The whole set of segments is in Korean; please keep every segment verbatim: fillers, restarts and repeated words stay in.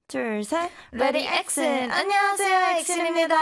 둘, 셋. 레디 엑슨. 안녕하세요, 엑슨입니다.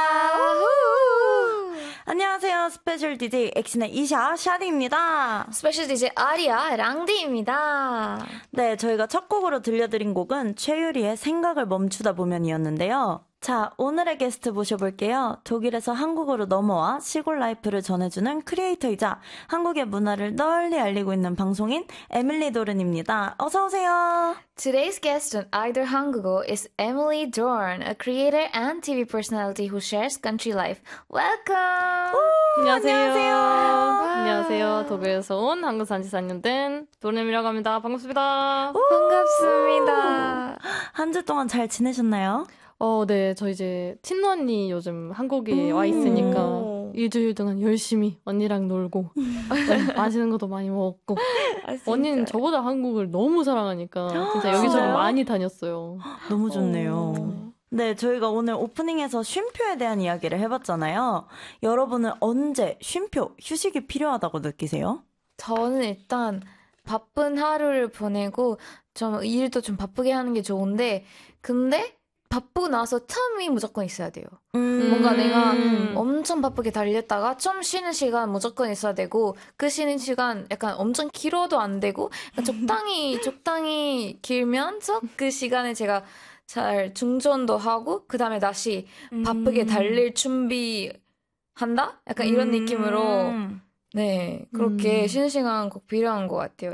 안녕하세요, 스페셜 디제이 엑슨의 이샤, 샤디입니다. 스페셜 디제이 아리아, 랑디입니다. 네, 저희가 첫 곡으로 들려드린 곡은 최유리의 생각을 멈추다 보면이었는데요. 자, 오늘의 게스트 모셔볼게요. 독일에서 한국으로 넘어와 시골 라이프를 전해주는 크리에이터이자 한국의 문화를 널리 알리고 있는 방송인 에밀리 도른입니다. 어서오세요. Today's guest on Idol 한국어 is Emily Dorn, a creator and 티비 personality who shares country life. Welcome! 오, 안녕하세요. 안녕하세요. 안녕하세요. 독일에서 온 한국 산지 사 년 된 도렘이라고 합니다. 반갑습니다. 오, 반갑습니다. 한 주 동안 잘 지내셨나요? 어, 네. 저 이제 친구 언니 요즘 한국에 음. 와 있으니까 일주일 동안 열심히 언니랑 놀고 네, 맛있는 것도 많이 먹고 아, 언니는 저보다 한국을 너무 사랑하니까 진짜 여기저기 진짜요? 많이 다녔어요. 너무 좋네요. 어. 네, 저희가 오늘 오프닝에서 쉼표에 대한 이야기를 해봤잖아요. 여러분은 언제 쉼표, 휴식이 필요하다고 느끼세요? 저는 일단 바쁜 하루를 보내고 좀 일도 좀 바쁘게 하는 게 좋은데 근데 바쁘고 나서 틈이 무조건 있어야 돼요. 음. 뭔가 내가 엄청 바쁘게 달렸다가 좀 쉬는 시간 무조건 있어야 되고 그 쉬는 시간 약간 엄청 길어도 안 되고 약간 적당히 적당히 길면서 그 시간에 제가 잘 충전도 하고 그 다음에 다시 바쁘게 음. 달릴 준비한다? 약간 이런 음. 느낌으로 네 그렇게 음. 쉬는 시간 꼭 필요한 것 같아요.